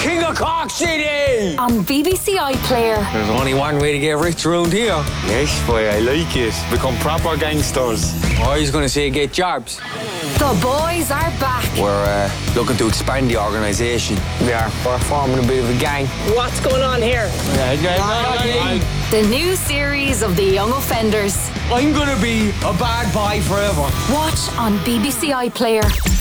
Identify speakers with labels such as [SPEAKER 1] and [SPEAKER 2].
[SPEAKER 1] King of Cork City!
[SPEAKER 2] On BBC iPlayer.
[SPEAKER 1] There's only one way to get rich around here.
[SPEAKER 3] Yes, boy, I like it. Become proper gangsters.
[SPEAKER 1] I was going to say get jobs.
[SPEAKER 2] The boys are back.
[SPEAKER 1] We're looking to expand the organisation. We're forming a bit of a gang.
[SPEAKER 4] What's going on here?
[SPEAKER 2] The new series of The Young Offenders.
[SPEAKER 1] I'm going to be a bad boy forever.
[SPEAKER 2] Watch on BBC iPlayer.